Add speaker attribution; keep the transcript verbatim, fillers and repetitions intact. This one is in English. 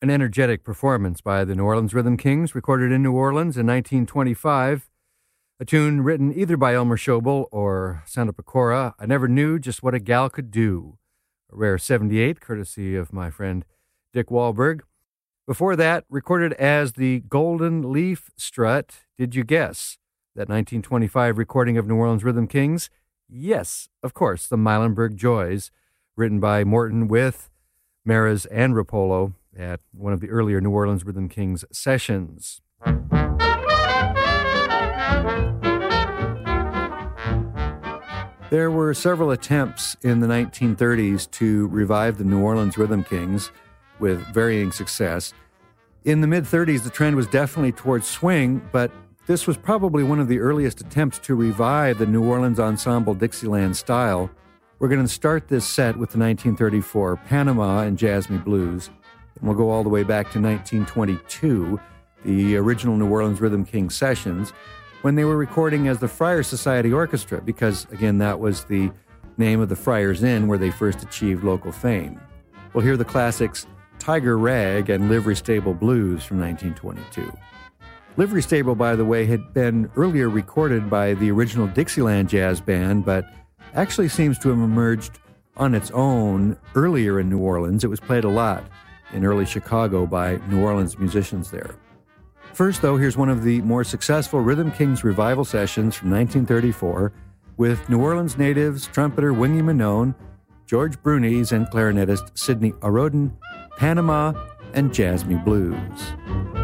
Speaker 1: An energetic performance by the New Orleans Rhythm Kings, recorded in New Orleans in nineteen twenty-five. A tune written either by Elmer Schobel or Santa Pecora, I Never Knew Just What a Gal Could Do. A rare seventy-eight, courtesy of my friend Dick Wahlberg. Before that, recorded as the Golden Leaf Strut, Did You Guess? That nineteen twenty-five recording of New Orleans Rhythm Kings? Yes, of course, the Milenberg Joys, written by Morton with Maras and Rapolo at one of the earlier New Orleans Rhythm Kings sessions. There were several attempts in the nineteen thirties to revive the New Orleans Rhythm Kings with varying success. In the mid-thirties, the trend was definitely towards swing, but this was probably one of the earliest attempts to revive the New Orleans Ensemble Dixieland style. We're going to start this set with the nineteen thirty-four Panama and Jazz Me Blues, and we'll go all the way back to nineteen twenty-two, the original New Orleans Rhythm Kings sessions, when they were recording as the Friar Society Orchestra, because, again, that was the name of the Friars Inn where they first achieved local fame. We'll hear the classics Tiger Rag and Livery Stable Blues from nineteen twenty-two. Livery Stable, by the way, had been earlier recorded by the original Dixieland Jazz Band, but actually seems to have emerged on its own earlier in New Orleans. It was played a lot in early Chicago by New Orleans musicians there. First, though, here's one of the more successful Rhythm Kings revival sessions from nineteen thirty-four with New Orleans natives, trumpeter Wingy Manone, George Brunies, and clarinetist Sidney Arodin, Panama and Jazz Me Blues.